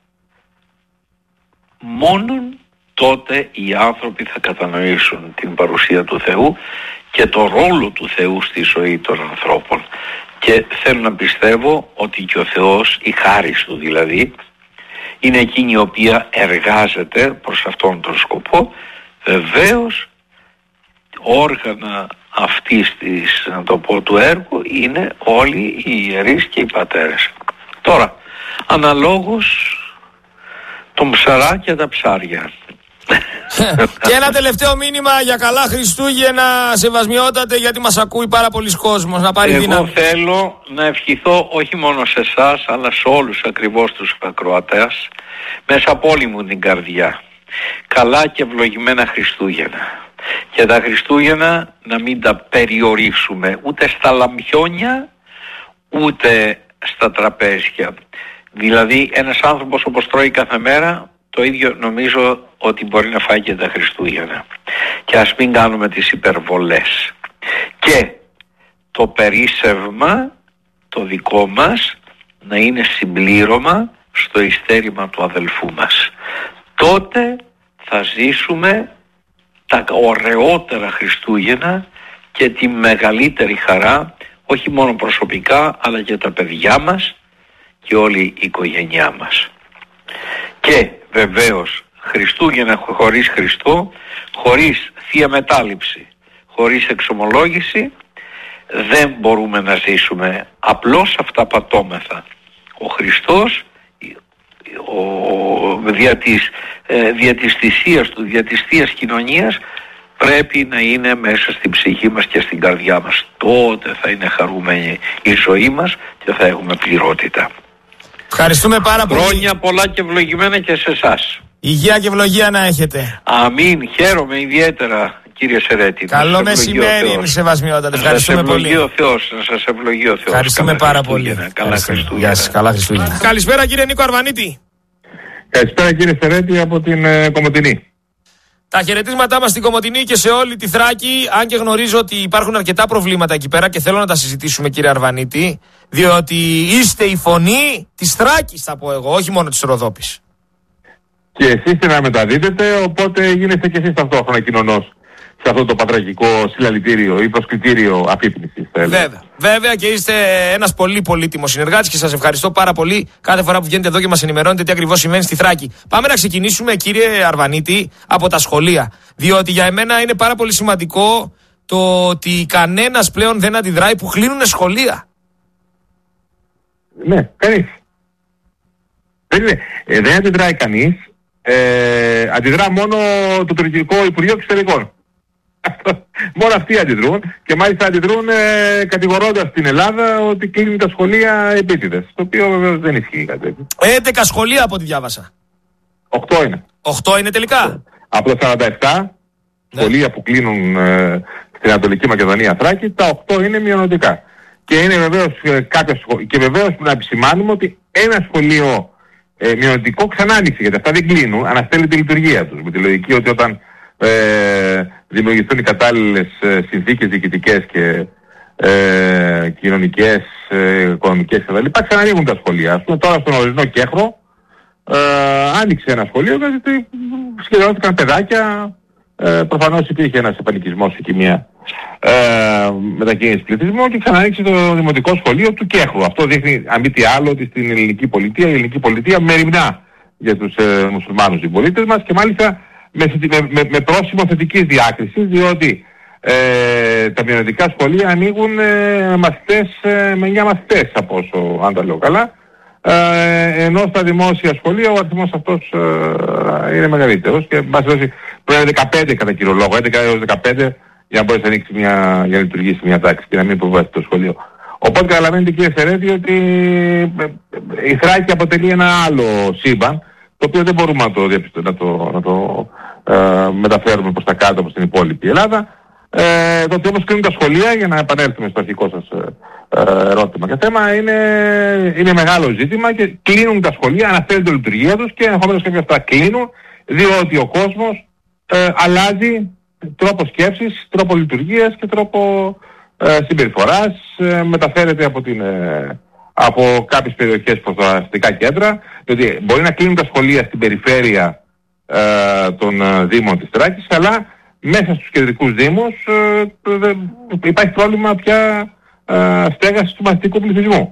μόνον τότε οι άνθρωποι θα κατανοήσουν την παρουσία του Θεού και το ρόλο του Θεού στη ζωή των ανθρώπων. Και θέλω να πιστεύω ότι και ο Θεός, η χάρις του δηλαδή, είναι εκείνη η οποία εργάζεται προς αυτόν τον σκοπό. Βεβαίως όργανα αυτής της, να το πω, του έργου είναι όλοι οι ιερείς και οι πατέρες. Τώρα, αναλόγως τον ψαρά και τα ψάρια. Και ένα τελευταίο μήνυμα για καλά Χριστούγεννα, σεβασμιότατε, γιατί μας ακούει πάρα πολλοί κόσμος, να πάρει Εγώ δύναμη. Εγώ θέλω να ευχηθώ όχι μόνο σε εσάς, αλλά σε όλους ακριβώς τους ακροατές, μέσα από όλη μου την καρδιά, καλά και ευλογημένα Χριστούγεννα. Και τα Χριστούγεννα να μην τα περιορίσουμε ούτε στα λαμπιόνια ούτε στα τραπέζια. Δηλαδή ένας άνθρωπος όπως τρώει κάθε μέρα, το ίδιο νομίζω ότι μπορεί να φάει και τα Χριστούγεννα. Και ας μην κάνουμε τις υπερβολές. Και το περίσσευμα το δικό μας να είναι συμπλήρωμα στο ειστέρημα του αδελφού μας. Τότε θα ζήσουμε τα ωραιότερα Χριστούγεννα και τη μεγαλύτερη χαρά, όχι μόνο προσωπικά αλλά και τα παιδιά μας και όλη η οικογένειά μας. Και βεβαίως Χριστούγεννα χωρίς Χριστό, χωρίς Θεία Μετάληψη, χωρίς εξομολόγηση δεν μπορούμε να ζήσουμε, απλώς αυτά πατώμεθα. Ο Χριστός ο, δια, της, ε, δια της θυσίας του, δια της Θείας Κοινωνίας πρέπει να είναι μέσα στην ψυχή μας και στην καρδιά μας. Τότε θα είναι χαρούμενη η ζωή μας και θα έχουμε πληρότητα. Ευχαριστούμε πάρα πολύ. Χρόνια πολλά και ευλογημένα και σε εσάς. Υγεία και ευλογία να έχετε. Αμήν. Χαίρομαι ιδιαίτερα κύριε Σερέτη. Καλό μεσημέρι, σεβασμιότατε. Ευχαριστούμε πολύ. Να σας ευλογεί ο Θεός, να σας ευλογεί ο Θεός. Ευχαριστούμε πάρα πολύ. Καλά Χριστούγεννα. Γεια σας, καλά Χριστούγεννα. Καλησπέρα κύριε Νίκο Αρβανίτη. Καλησπέρα κύριε Σερέτη από την ε, Κομοτηνή. Τα χαιρετίσματά μας στην Κομοτηνή και σε όλη τη Θράκη, αν και γνωρίζω ότι υπάρχουν αρκετά προβλήματα εκεί πέρα και θέλω να τα συζητήσουμε κύριε Αρβανίτη, διότι είστε η φωνή της Θράκης θα πω εγώ, όχι μόνο της Ροδόπης. Και εσείς να μεταδίδετε, οπότε γίνεστε και εσείς ταυτόχρονα κοινωνός σε αυτό το πατραγικό συλλαλητήριο ή προσκλητήριο αφύπνισης. Βέβαια, βέβαια και είστε ένας πολύ πολύτιμος συνεργάτης και σας ευχαριστώ πάρα πολύ κάθε φορά που βγαίνετε εδώ και μας ενημερώνετε τι ακριβώς συμβαίνει στη Θράκη. Πάμε να ξεκινήσουμε κύριε Αρβανίτη από τα σχολεία, διότι για εμένα είναι πάρα πολύ σημαντικό το ότι κανένας πλέον δεν αντιδράει που κλείνουν σχολεία. Ναι, κανείς. Δεν, είναι, ε, δεν αντιδράει κανείς. Ε, αντιδρά μόνο το τουρκικό Υπουργείο Εξωτερικών. Μόνο αυτοί αντιδρούν και μάλιστα αντιδρούν ε, κατηγορώντας την Ελλάδα ότι κλείνουν τα σχολεία επίτηδες. Το οποίο βεβαίως δεν ισχύει κάτι τέτοιο. έντεκα σχολεία από ό,τι διάβασα. Οκτώ είναι. Οκτώ είναι τελικά. Από τα σαράντα επτά ναι. σχολεία που κλείνουν ε, στην Ανατολική Μακεδονία Θράκη, τα οκτώ είναι μειονοτικά. Και είναι βεβαίως ε, κάποια σχολεία. Και βεβαίως να επισημάνουμε ότι ένα σχολείο ε, μειονοτικό ξανά άνοιξε, γιατί αυτά δεν κλείνουν, αναστέλει τη λειτουργία τους. Με τη λογική ότι όταν Ε, δημιουργηθούν οι κατάλληλες ε, συνθήκες διοικητικές και ε, κοινωνικές, ε, οικονομικές κτλ. Ξανανοίγουν τα σχολεία. Ας πούμε τώρα στον ορεινό Κέχρο ε, άνοιξε ένα σχολείο γιατί σχεδιάστηκαν παιδάκια. Ε, προφανώς υπήρχε ένας επανοικισμός εκεί μια ε, μετακίνηση πληθυσμού και ξανανοίξει το δημοτικό σχολείο του Κέχρου. Αυτό δείχνει αν μη τι άλλο ότι στην ελληνική πολιτεία η ελληνική πολιτεία μεριμνά για τους ε, μουσουλμάνους συμπολίτες μας και μάλιστα Με, με, με πρόσημο θετικής διάκρισης, διότι ε, τα μειονοτικά σχολεία ανοίγουν ε, μαθητές ε, με εννιά μαθητές από όσο αν τα λέω καλά, ε, ενώ στα δημόσια σχολεία ο αριθμός αυτός ε, είναι μεγαλύτερος και μας δώσει πρέπει να είναι δεκαπέντε κατά κύριο λόγο, έντεκα έως δεκαπέντε για να μπορέσει να ανοίξει μια, για να λειτουργήσει μια τάξη και να μην υποβάσει το σχολείο. Οπότε καταλαβαίνετε κύριε Σερέτη ότι η Θράκη αποτελεί ένα άλλο σύμπαν, το οποίο δεν μπορούμε να το, να το, να το ε, μεταφέρουμε προς τα κάτω προς την υπόλοιπη Ελλάδα. Ε, το ότι όμως κλείνουν τα σχολεία, για να επανέλθουμε στο αρχικό σας ε, ερώτημα και θέμα, είναι, είναι μεγάλο ζήτημα και κλείνουν τα σχολεία, αναφέρουν τη λειτουργία τους και ενδεχομένως κάποια αυτά κλείνουν, διότι ο κόσμος ε, αλλάζει τρόπο σκέψης, τρόπο λειτουργίας και τρόπο ε, συμπεριφοράς, ε, μεταφέρεται από την... Ε, από κάποιες περιοχές προς τα αστικά κέντρα, διότι μπορεί να κλείνουν τα σχολεία στην περιφέρεια ε, των ε, δήμων της Θράκης, αλλά μέσα στους κεντρικούς δήμους ε, ε, υπάρχει πρόβλημα πια ε, στέγασης του μαθητικού πληθυσμού.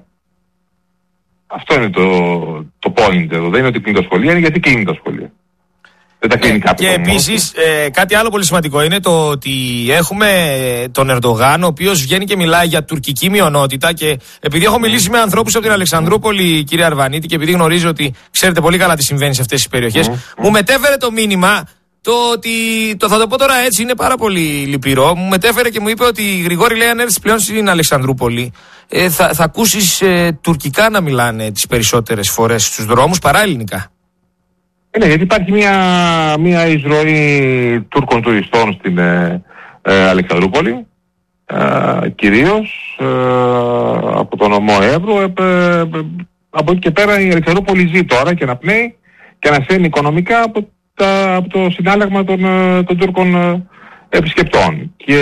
Αυτό είναι το, το point εδώ. Δεν είναι ότι κλείνουν τα σχολεία, είναι γιατί κλείνουν τα σχολεία. Δεν τα κλείνει κάποιος. Και επίσης ε, κάτι άλλο πολύ σημαντικό είναι το ότι έχουμε τον Ερντογάν, ο οποίος βγαίνει και μιλάει για τουρκική μειονότητα. Και επειδή έχω μιλήσει με ανθρώπους από την Αλεξανδρούπολη, κύριε Αρβανίτη, και επειδή γνωρίζω ότι ξέρετε πολύ καλά τι συμβαίνει σε αυτές τις περιοχές, mm. μου μετέφερε το μήνυμα το ότι. Το θα το πω τώρα έτσι, είναι πάρα πολύ λυπηρό. Μου μετέφερε και μου είπε ότι Γρηγόρη, λέει, αν έρθεις πλέον στην Αλεξανδρούπολη, ε, θα, θα ακούσεις ε, τουρκικά να μιλάνε τις περισσότερες φορές στους δρόμους παρά ελληνικά. Ναι, γιατί υπάρχει μια, μια εισρωή Τούρκων τουριστών στην ε, ε, Αλεξανδρούπολη, ε, κυρίως ε, από τον νομό Εύρου. Ε, ε, από εκεί και πέρα η Αλεξανδρούπολη ζει τώρα και αναπνέει και ανασένει οικονομικά από, τα, από το συνάλλαγμα των, των Τούρκων ε, επισκεπτών. Και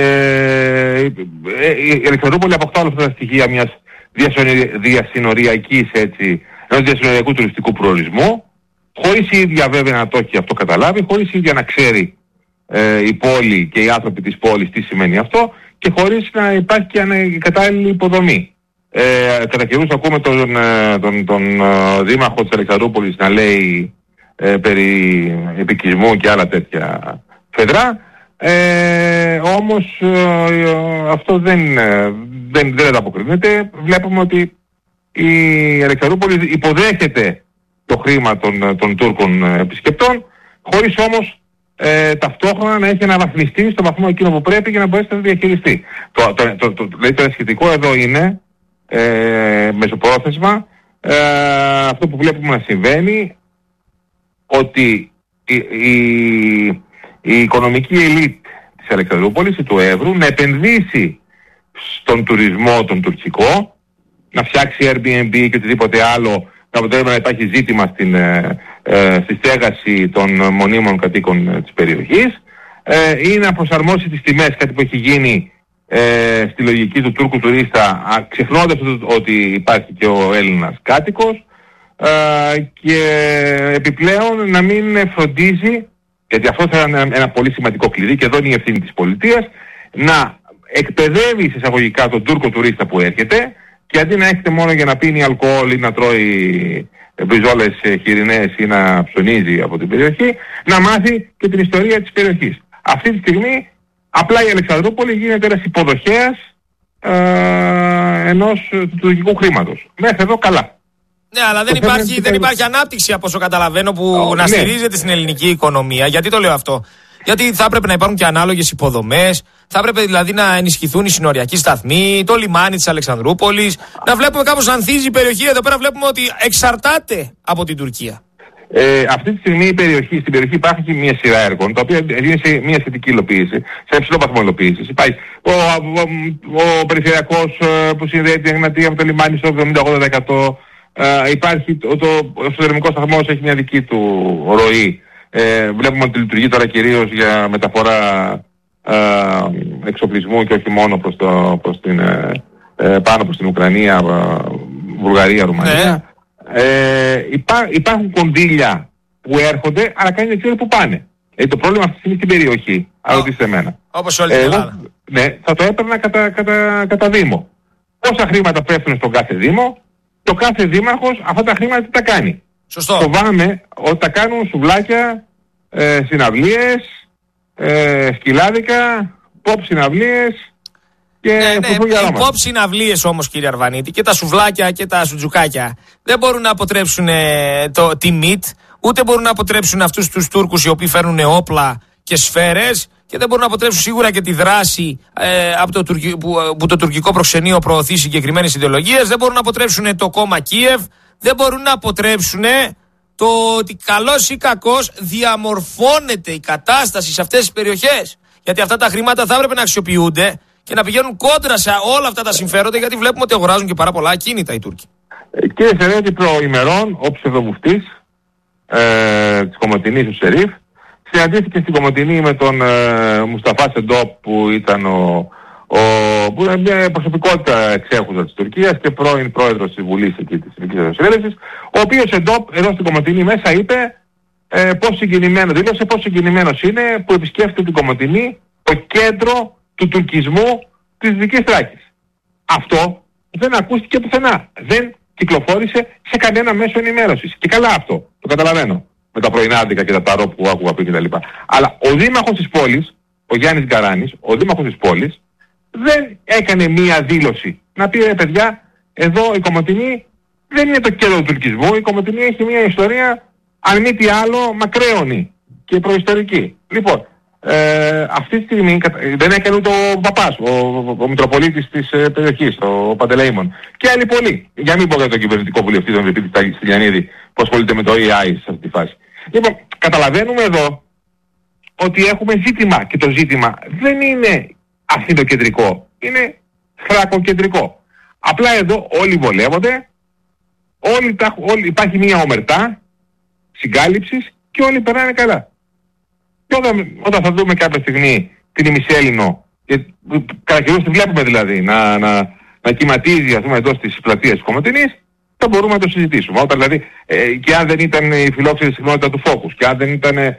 ε, η Αλεξανδρούπολη αποκτά όλα αυτά τα στοιχεία μιας διασυνοριακής, έτσι, ενός διασυνοριακού τουριστικού προορισμού, χωρίς η ίδια βέβαια να το έχει αυτό καταλάβει, χωρίς η ίδια να ξέρει ε, η πόλη και οι άνθρωποι της πόλης τι σημαίνει αυτό και χωρίς να υπάρχει και η κατάλληλη υποδομή. Ε, κατά καιρούς ακούμε τον, τον, τον, τον δήμαρχο της Αλεξανδρούπολης να λέει ε, περί επικισμού και άλλα τέτοια φεδρά, ε, όμως ε, αυτό δεν, δεν, δεν ανταποκρίνεται. Βλέπουμε ότι η Αλεξανδρούπολη υποδέχεται το χρήμα των, των Τούρκων επισκεπτών, χωρίς όμως ε, ταυτόχρονα να έχει αναβαθμιστεί στο βαθμό εκείνο που πρέπει για να μπορέσει να το διαχειριστεί. Το, το, το, το, δηλαδή το σχετικό εδώ είναι ε, μεσοπρόθεσμα ε, αυτό που βλέπουμε να συμβαίνει, ότι η, η, η οικονομική ελίτ της της Αλεξανδρούπολης ή του Εύρου να επενδύσει στον τουρισμό τον τουρκικό, να φτιάξει Airbnb και οτιδήποτε άλλο, να αποτελεί να υπάρχει ζήτημα στην, ε, ε, στη στέγαση των μονίμων κατοίκων ε, της περιοχής, ε, ή να προσαρμόσει τις τιμές, κάτι που έχει γίνει ε, στη λογική του Τούρκου τουρίστα, ξεχνώντας ότι υπάρχει και ο Έλληνας κάτοικος, ε, και επιπλέον να μην φροντίζει, γιατί αυτό θα είναι ένα, ένα πολύ σημαντικό κλειδί και εδώ είναι η ευθύνη της πολιτείας, να εκπαιδεύει εισαγωγικά τον Τούρκο τουρίστα που έρχεται, και αντί να έχετε μόνο για να πίνει αλκοόλ ή να τρώει μπριζόλες χοιρινές ή να ψωνίζει από την περιοχή, να μάθει και την ιστορία της περιοχής. Αυτή τη στιγμή απλά η Αλεξανδρούπολη γίνεται ένας υποδοχέας ε, ενός του τουρκικού χρήματος. Μέχρι εδώ καλά. Ναι, αλλά δεν υπάρχει, δεν υπάρχει ανάπτυξη από όσο καταλαβαίνω που oh, να ναι. στηρίζεται στην ελληνική οικονομία. Γιατί το λέω αυτό? Γιατί θα έπρεπε να υπάρχουν και ανάλογες υποδομές, θα έπρεπε δηλαδή να ενισχυθούν οι συνοριακοί σταθμοί, το λιμάνι της Αλεξανδρούπολης, να βλέπουμε κάπως ανθίζει η περιοχή. Εδώ πέρα βλέπουμε ότι εξαρτάται από την Τουρκία. Ε, αυτή τη στιγμή η περιοχή, στην περιοχή υπάρχει και μια σειρά έργων, τα οποία είναι σε μια σχετική υλοποίηση, σε υψηλό βαθμό υλοποίησης. Υπάρχει ο, ο, ο, ο περιφερειακός που συνδέει την Εγνατία με το λιμάνι στο εβδομήντα ογδόντα τοις εκατό. Ε, υπάρχει το, το, ο εσωτερικός σταθμός, έχει μια δική του ροή. Ε, βλέπουμε ότι λειτουργεί τώρα κυρίως για μεταφορά ε, εξοπλισμού και όχι μόνο προς το, προς την, ε, πάνω προς την Ουκρανία, ε, Βουλγαρία, Ρουμανία. Ναι. Ε, υπά, υπάρχουν κονδύλια που έρχονται, αλλά κανείς δεν ξέρει που πάνε. Ε, το πρόβλημα αυτή είναι στην περιοχή, αν ρωτήσετε εμένα. Όπως όλη την Ελλάδα. Ναι, θα το έπαιρνα κατά, κατά, κατά Δήμο. Πόσα χρήματα πέφτουν στον κάθε Δήμο, το κάθε δήμαρχος αυτά τα χρήματα τι τα κάνει. Σωστό. Φοβάμαι ότι τα κάνουν σουβλάκια, ε, συναυλίες, ε, σκυλάδικα, pop συναυλίες και ναι, ναι, φουφού οι pop συναυλίες όμως, κύριε Αρβανίτη, και τα σουβλάκια και τα σουτζουκάκια δεν μπορούν να αποτρέψουν ε, το, τη ΜΙΤ, ούτε μπορούν να αποτρέψουν αυτούς τους Τούρκους οι οποίοι φέρνουν όπλα και σφαίρες, και δεν μπορούν να αποτρέψουν σίγουρα και τη δράση ε, από το τουρκι, που, που το τουρκικό προξενείο προωθεί συγκεκριμένες ιδεολογίες, δεν μπορούν να αποτρέψουν το κόμμα Κίεβ, δεν μπορούν να αποτρέψουν το ότι καλώς ή κακώς διαμορφώνεται η κατάσταση σε αυτές τις περιοχές. Γιατί αυτά τα χρήματα θα έπρεπε να αξιοποιούνται και να πηγαίνουν κόντρα σε όλα αυτά τα συμφέροντα, γιατί βλέπουμε ότι αγοράζουν και πάρα πολλά ακίνητα οι Τούρκοι. Ε, κύριε Σερέτη, προημερών ο ψευδοβουφτής ε, της Κομοτηνής, ο Σερίφ, συναντήθηκε στην Κομοτηνή με τον ε, Μουσταφά Σεντόπ, που ήταν ο, ο, που είναι μια προσωπικότητα εξέχουσα της Τουρκίας και πρώην πρόεδρος της Βουλής εκεί της Εθνικής Συνέλευσης, ο οποίος Σεντόπ εδώ στην Κομοτηνή μέσα είπε ε, πώς συγκινημένο, δήλωσε πώς συγκινημένος είναι που επισκέφτεται την Κομοτηνή, το κέντρο του τουρκισμού της Δυτικής Θράκης. Αυτό δεν ακούστηκε πουθενά. Δεν κυκλοφόρησε σε κανένα μέσο ενημέρωσης. Και καλά αυτό, το καταλαβαίνω, με τα πρωινάδικα και τα ταρό που άκουγα πριν κτλ. Αλλά ο δήμαρχος της πόλης, ο Γιάννης Γκαράνης, ο δήμαρχος της πόλης, δεν έκανε μία δήλωση να πει, ρε παιδιά, εδώ η Κομοτηνή δεν είναι το κέντρο του τουρκισμού, η Κομοτηνή έχει μία ιστορία, αν μη τι άλλο, μακραίωνη και προϊστορική. Λοιπόν, ε, αυτή τη στιγμή δεν έκανε ούτε ο παπάς, ο, ο, ο Μητροπολίτης της ε, περιοχής, ο, ο Παντελεήμων. Και άλλοι πολλοί. Για μην πω για τον κυβερνητικό βουλευτή, τον Διευθυντή Στυλιανίδη, που ασχολείται με το ι άι σε αυτή τη φάση. Λοιπόν, καταλαβαίνουμε εδώ ότι έχουμε ζήτημα, και το ζήτημα δεν είναι αθηνοκεντρικό, είναι θρακοκεντρικό. Απλά εδώ όλοι βολεύονται, όλοι τα, όλοι, υπάρχει μια ομερτά συγκάλυψης και όλοι περνάνε καλά. Και όταν, όταν θα δούμε κάποια στιγμή την ημισέλληνο, και κατά καιρούς τη βλέπουμε δηλαδή, να, να, να κυματίζει, ας πούμε, εντός της πλατείας της Κομοτηνής, θα μπορούμε να το συζητήσουμε. Όταν δηλαδή, ε, και αν δεν ήταν η φιλόξενη συχνότητα του Φόκους, και αν δεν ήταν ε,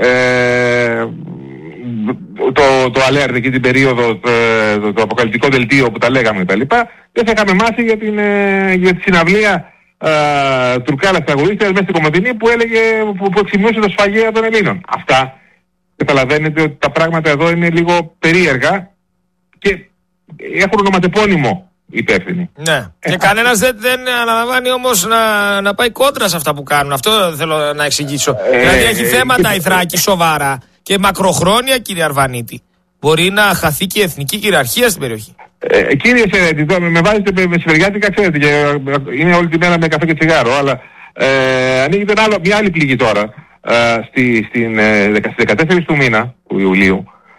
το, το alert εκεί την περίοδο, το, το, το αποκαλυπτικό δελτίο που τα λέγαμε κτλ., δεν θα είχαμε μάθει για, την, ε, για τη συναυλία ε, τουρκάλας τραγουδίστριας μέσα στην Κομοτηνή που έλεγε, που, που εξημείωσε το σφαγέα των Ελλήνων. Αυτά, καταλαβαίνετε ότι τα πράγματα εδώ είναι λίγο περίεργα και έχουν ονοματεπώνυμο υπεύθυνοι. Ναι. Ε, και κανένας δεν, δεν αναλαμβάνει όμως να, να πάει κόντρα σε αυτά που κάνουν. Αυτό θέλω να εξηγήσω. Ε, δηλαδή έχει θέματα ε, η Θράκη σοβαρά και μακροχρόνια, κύριε Αρβανίτη. Μπορεί να χαθεί και η εθνική κυριαρχία στην περιοχή. Ε, κύριε Σερέτη, με, με βάζετε με σφαιριάτικα, ξέρετε, και είναι όλη τη μέρα με καφέ και τσιγάρο, αλλά ε, ανοίγει μια άλλη πληγή τώρα. Ε, στη, στην, ε, στις δεκατέσσερις του μήνα του Ιουλίου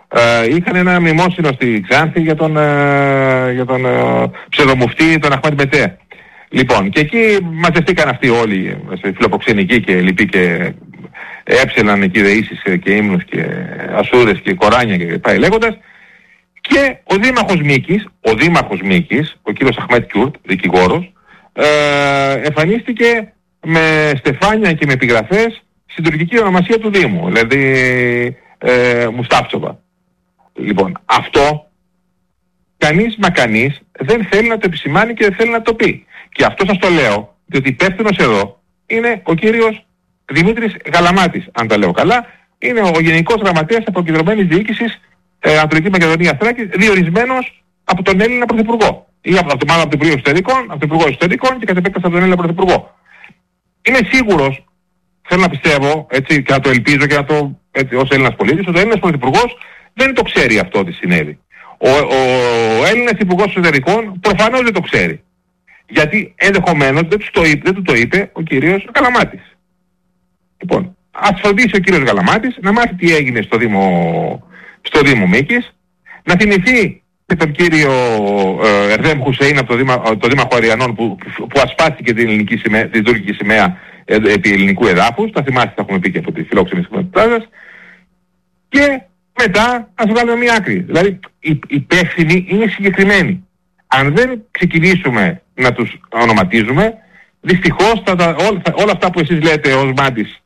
ε, είχαν ένα μνημόσυνο στη Ξάνθη για τον, ε, για τον ε, ψευδομουφτή τον Αχμέτ Μπετέ. Λοιπόν, και εκεί μαζευτήκαν αυτοί όλοι, φιλοποξενικοί και λοιποί, και έψελαν εκεί δεήσεις και ύμνους και ασούρες και κοράνια και πάει λέγοντας. Και ο δήμαρχος Μίκης, ο δήμαρχος Μίκης, ο κύριος Αχμέτ Κιούρτ, δικηγόρος, ε, εμφανίστηκε με στεφάνια και με επιγραφές στην τουρκική ονομασία του Δήμου, δηλαδή ε, Μουστάφτσοβα. Λοιπόν, αυτό κανείς μα κανείς δεν θέλει να το επισημάνει και δεν θέλει να το πει. Και αυτό σας το λέω, διότι υπεύθυνος εδώ είναι ο κύριος Δημήτρης Γαλαμάτης, αν τα λέω καλά, είναι ο Γενικός Γραμματέας Αποκεντρωμένης Διοίκησης ε, Ανατολική Μακεδονία Θράκης, διορισμένος από τον Έλληνα Πρωθυπουργό. Ή από, από, μάλλον από τον Υπουργό Εσωτερικών, από τον Υπουργό Εσωτερικών και κατ' επέκταση από τον Έλληνα Πρωθυπουργό. Είμαι σίγουρος, θέλω να πιστεύω, έτσι, και να το ελπίζω και να το, έτσι, ως Έλληνας πολίτης, ότι ο Έλληνας Πρωθυπουργός δεν το ξέρει αυτό τι συνέβη. Ο, ο, ο Έλληνας Υπουργός Εσωτερικών προφανώς δεν το ξέρει. Γιατί ενδεχομένως δεν, το είπε, δεν του το είπε ο κύριος Γαλαμάτης. Λοιπόν, ας φροντίσει ο κύριος Γαλαμάτης να μάθει τι έγινε στο Δήμο, στο Δήμο Μίκης, να θυμηθεί και τον κύριο ε, Ερδέμ Χουσέιν από το, Δήμα, το Δήμαρχο Αριανών που, που ασπάστηκε την, ελληνική σημαία, την τουρκική σημαία ε, επί ελληνικού εδάφους, τα θυμάστε, τα έχουμε πει και από τη φιλόξενη συχνότητά σας, και μετά ας βγάλουμε μια άκρη. Δηλαδή οι υπεύθυνοι είναι συγκεκριμένοι. Αν δεν ξεκινήσουμε να τους ονοματίζουμε, δυστυχώς θα, θα, όλα, θα, όλα αυτά που εσείς λέτε ως Μάντης,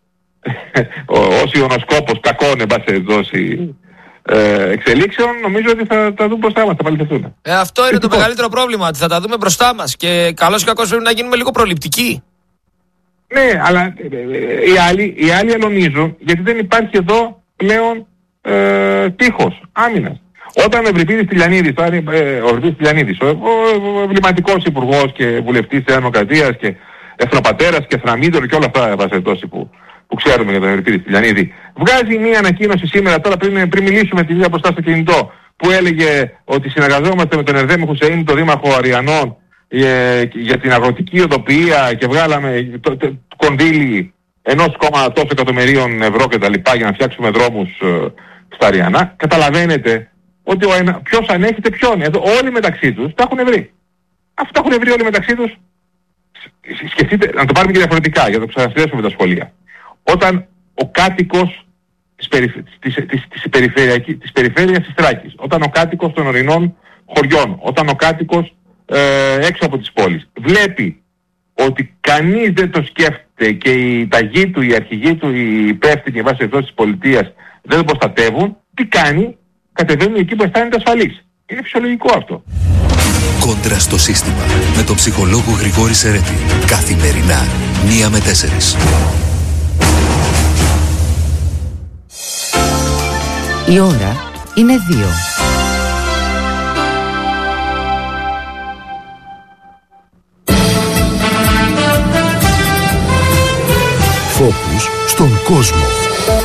ως Ιωνοσκόπος κακόν εν πάση δώσει ε, εξελίξεων, νομίζω ότι θα τα δούμε μπροστά μας, θα παληθευτούν. Ε, αυτό είναι το μεγαλύτερο πρόβλημα, ότι θα τα δούμε μπροστά μας και καλώς ή κακώς πρέπει να γίνουμε λίγο προληπτικοί. Ναι, αλλά ε, ε, οι άλλοι, οι άλλοι αλωνίζουν, γιατί δεν υπάρχει εδώ πλέον ε, τείχος άμυνας. Όταν ο Ευρυπίδης Τηλιανίδης, τώρα, ε, ο Ευρυπίδης Τηλιανίδης, ο, ο, ο εμβληματικός υπουργός και βουλευτής της Δημοκρατίας και εθνοπατέρας και θραμίδωρ και όλα αυτά που, που ξέρουμε για τον Ευρυπίδη Τηλιανίδη, βγάζει μια ανακοίνωση σήμερα, τώρα πριν, πριν μιλήσουμε τη μία μπροστά στο κινητό, που έλεγε ότι συνεργαζόμαστε με τον Ερδέμ Χουσέιν, τον Δήμαρχο Αριανών, ε, για την αγροτική οδοποιία και βγάλαμε το, το, το κονδύλι ενός κόμμα τόσο εκατομμυρίων ευρώ και τα λοιπά για να φτιάξουμε δρόμους ε, στα Αριανά. Καταλαβαίνετε ότι ο ένα, ποιος ανέχεται ποιον. Εδώ όλοι μεταξύ τους τα έχουν βρει. Αυτά έχουν βρει όλοι μεταξύ τους. Σκεφτείτε, να το πάρουμε και διαφορετικά, για να το ξανασυνδέσουμε με τα σχολεία. Όταν ο κάτοικος της, περιφ... της, της, της, περιφερειακής... της περιφέρειας της Θράκης, όταν ο κάτοικος των ορεινών χωριών, όταν ο κάτοικος ε, έξω από τις πόλεις βλέπει ότι κανείς δεν το σκέφτεται και η ταγή του, η αρχηγοί του, οι υπεύθυνοι βάσει εδώ της πολιτείας δεν τον προστατεύουν, τι κάνει? Κατεβαίνουν εκεί που αισθάνεται ασφαλής. Είναι φυσιολογικό αυτό. Κόντρα στο σύστημα με τον ψυχολόγο Γρηγόρη Σερέτη. Καθημερινά, μία με τέσσερις. Η ώρα είναι δύο. Φόκους στον κόσμο.